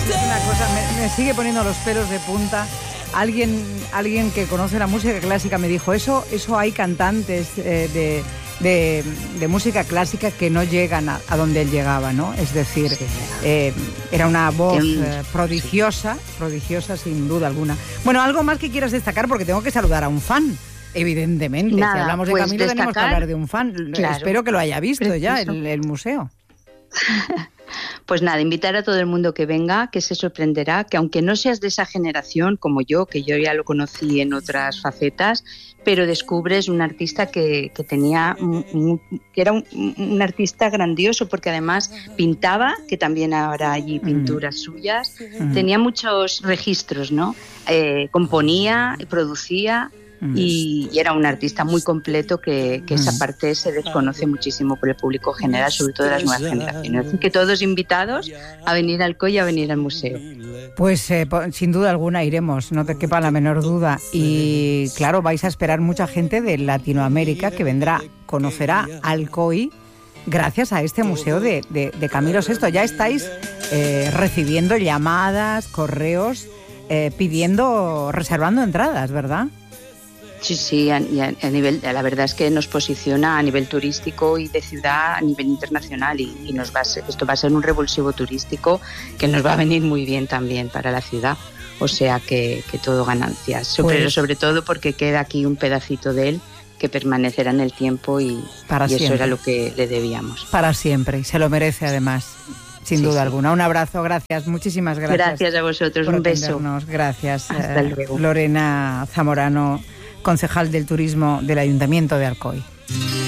Una cosa, me sigue poniendo los pelos de punta. Alguien que conoce la música clásica me dijo, eso hay cantantes de música clásica que no llegan a donde él llegaba, ¿no? Es decir, era una voz prodigiosa sin duda alguna. Bueno, algo más que quieras destacar, porque tengo que saludar a un fan. Evidentemente, nada, si hablamos de pues Camilo tenemos que hablar de un fan. Claro, espero que lo haya visto ya el museo. Pues nada, invitar a todo el mundo que venga, que se sorprenderá, que aunque no seas de esa generación como yo, que yo ya lo conocí en otras facetas, pero descubres un artista que era un artista grandioso, porque además pintaba, que también habrá allí pinturas suyas, tenía muchos registros, ¿no? Componía, producía. Y era un artista muy completo que esa parte se desconoce muchísimo por el público general, sobre todo de las nuevas generaciones. Así que todos invitados a venir al COI y a venir al museo. Pues sin duda alguna iremos, no te quepa la menor duda. Y claro, vais a esperar mucha gente de Latinoamérica que vendrá, conocerá al COI gracias a este museo de Camilo VI. Ya estáis recibiendo llamadas, correos, reservando entradas, ¿verdad? Sí, a nivel, la verdad es que nos posiciona a nivel turístico y de ciudad a nivel internacional y esto va a ser un revulsivo turístico que nos va a venir muy bien también para la ciudad, o sea que todo ganancias, pero sobre todo porque queda aquí un pedacito de él que permanecerá en el tiempo y eso era lo que le debíamos. Para siempre, y se lo merece además. Sin duda alguna. Un abrazo, gracias, muchísimas gracias. Gracias a vosotros, un beso. Gracias. Hasta luego. Lorena Zamorano, concejal del turismo del Ayuntamiento de Alcoy.